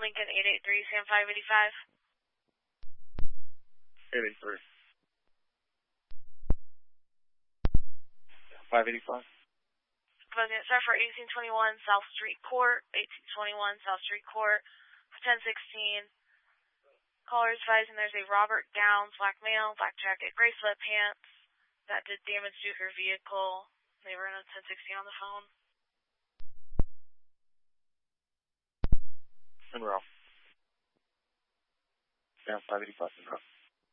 Lincoln 883, Sam 585. 883. 585. Closing sir for 1821 South Street Court, 1821 South Street Court, 1016. Callers advising there's a Robert Downs, black male, black jacket, gray sweatpants that did damage to her vehicle. They were in a 1016 on the phone. Monroe. Sam 585 Monroe.